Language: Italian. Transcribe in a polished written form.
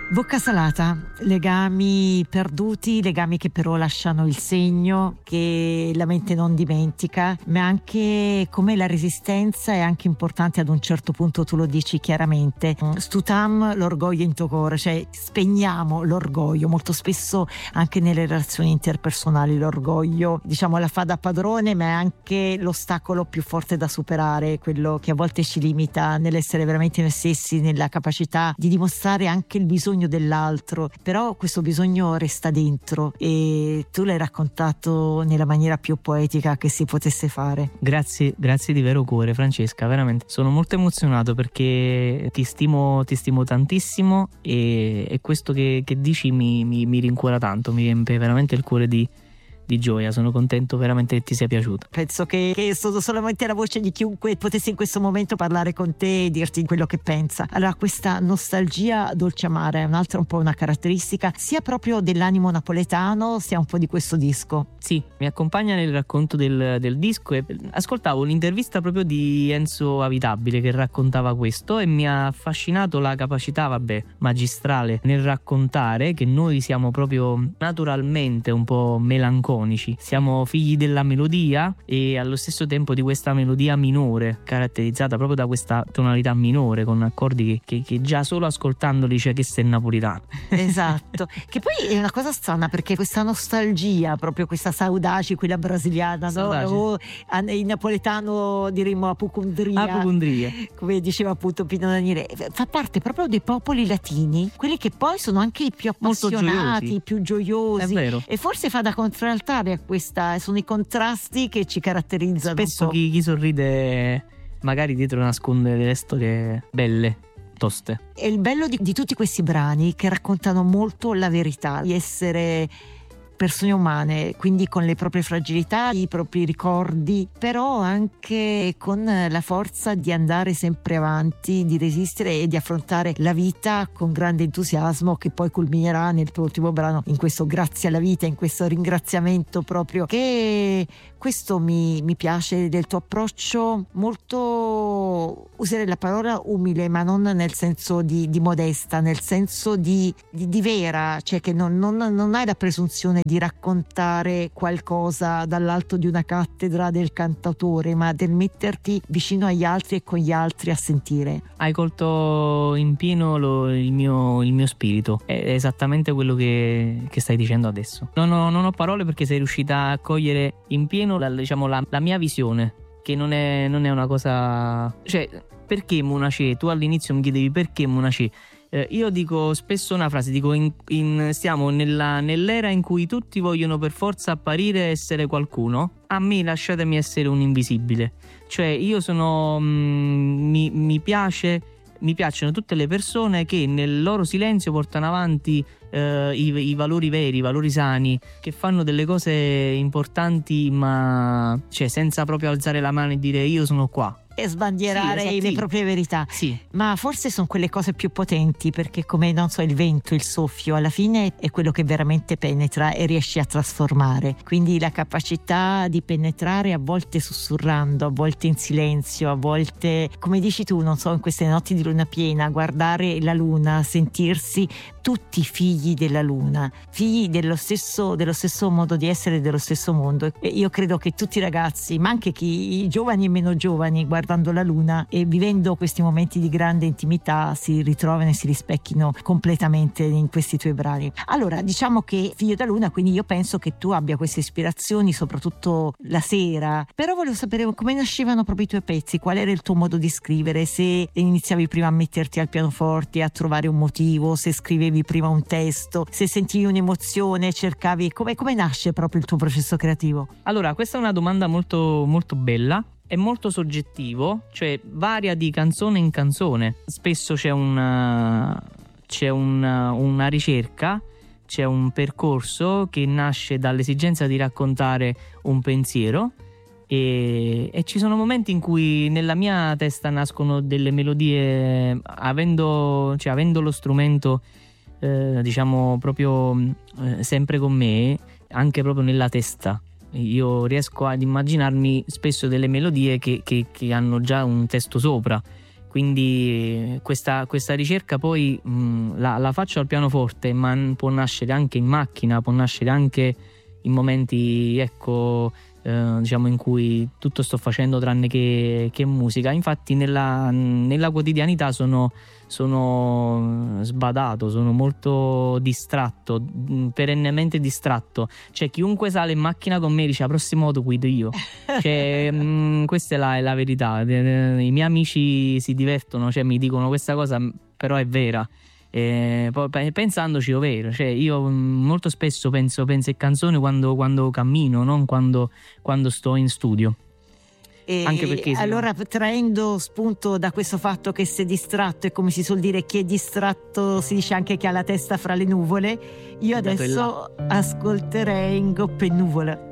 Bocca salata, legami perduti, legami che però lasciano il segno, che la mente non dimentica, ma anche come la resistenza è anche importante ad un certo punto, tu lo dici chiaramente. Stutam l'orgoglio in tocore, cioè spegniamo l'orgoglio, molto spesso anche nelle relazioni interpersonali l'orgoglio, diciamo, la fa da padrone, ma è anche l'ostacolo più forte da superare, quello che a volte ci limita nell'essere veramente noi stessi, nella capacità di dimostrare anche il bisogno dell'altro, però questo bisogno resta dentro e tu l'hai raccontato nella maniera più poetica che si potesse fare. Grazie di vero cuore, Francesca, veramente sono molto emozionato perché ti stimo tantissimo e questo che dici mi rincuora tanto, mi riempie veramente il cuore di gioia. Sono contento veramente che ti sia piaciuto. Penso che sono solamente la voce di chiunque potesse in questo momento parlare con te e dirti quello che pensa. Allora, questa nostalgia dolce amara è un'altra, un po' una caratteristica sia proprio dell'animo napoletano, sia un po' di questo disco. Sì, mi accompagna nel racconto del disco e ascoltavo l'intervista proprio di Enzo Avitabile che raccontava questo e mi ha affascinato la capacità, magistrale nel raccontare che noi siamo proprio naturalmente un po' melanconici. Siamo figli della melodia e allo stesso tempo di questa melodia minore, caratterizzata proprio da questa tonalità minore con accordi che già solo ascoltandoli c'è che sei napolitano. Esatto, che poi è una cosa strana perché questa nostalgia, proprio questa saudade, quella brasiliana, no? O in napoletano diremmo apocondria, come diceva appunto Pino Daniele, fa parte proprio dei popoli latini, quelli che poi sono anche i più appassionati, i più gioiosi. È vero. E forse fa da contraltare a questa, sono i contrasti che ci caratterizzano. Spesso chi sorride magari dietro nasconde delle storie belle, toste. E il bello di tutti questi brani che raccontano molto la verità, di essere persone umane, quindi con le proprie fragilità, i propri ricordi, però anche con la forza di andare sempre avanti, di resistere e di affrontare la vita con grande entusiasmo, che poi culminerà nel tuo ultimo brano in questo grazie alla vita, in questo ringraziamento proprio, che questo mi piace del tuo approccio, molto, userei la parola umile, ma non nel senso di modesta, nel senso di vera, cioè che non hai la presunzione di raccontare qualcosa dall'alto di una cattedra del cantautore, ma del metterti vicino agli altri e con gli altri a sentire. Hai colto in pieno il mio spirito, è esattamente quello che stai dicendo adesso. Non ho parole perché sei riuscita a cogliere in pieno la mia visione, che non è una cosa, cioè, perché Monacè? Tu all'inizio mi chiedevi perché Monacè. Io dico spesso una frase, dico stiamo nell'era in cui tutti vogliono per forza apparire e essere qualcuno. A me lasciatemi essere un invisibile. Cioè io sono mi piacciono tutte le persone che nel loro silenzio portano avanti i valori veri, i valori sani, che fanno delle cose importanti, ma cioè senza proprio alzare la mano e dire io sono qua. E sbandierare le proprie verità. Sì. Ma forse sono quelle cose più potenti, perché come, non so, il vento, il soffio, alla fine è quello che veramente penetra e riesce a trasformare. Quindi la capacità di penetrare, a volte sussurrando, a volte in silenzio, a volte, come dici tu, non so, in queste notti di luna piena, guardare la luna, sentirsi tutti figli della luna, figli dello stesso modo di essere, dello stesso mondo. E io credo che tutti i ragazzi, ma anche i giovani e meno giovani, guardando la luna e vivendo questi momenti di grande intimità, si ritrovano e si rispecchino completamente in questi tuoi brani. Allora, diciamo che Figlio da Luna, quindi io penso che tu abbia queste ispirazioni soprattutto la sera, però volevo sapere come nascevano proprio i tuoi pezzi, qual era il tuo modo di scrivere, se iniziavi prima a metterti al pianoforte a trovare un motivo, se scrivevi prima un testo, se sentivi un'emozione, cercavi, come nasce proprio il tuo processo creativo? Allora, questa è una domanda molto molto bella. È molto soggettivo, cioè varia di canzone in canzone. Spesso c'è una ricerca, c'è un percorso che nasce dall'esigenza di raccontare un pensiero e ci sono momenti in cui nella mia testa nascono delle melodie avendo lo strumento proprio sempre con me, anche proprio nella testa. Io riesco ad immaginarmi spesso delle melodie che hanno già un testo sopra Quindi questa ricerca poi la faccio al pianoforte, ma può nascere anche in macchina, può nascere anche in momenti, ecco, diciamo, in cui tutto sto facendo tranne che musica. Infatti nella quotidianità sono sbadato, sono molto distratto, perennemente distratto. Cioè, chiunque sale in macchina con me dice: la prossima volta guido io. Cioè, questa è la verità. I miei amici si divertono, cioè mi dicono questa cosa, però è vera. Poi pensandoci, ovvero, cioè io molto spesso penso in canzoni quando cammino, non quando sto in studio. Anche perché allora, traendo spunto da questo fatto che sei distratto, e come si suol dire, chi è distratto si dice anche che ha la testa fra le nuvole, io adesso ascolterei Ngoppe Nuvola.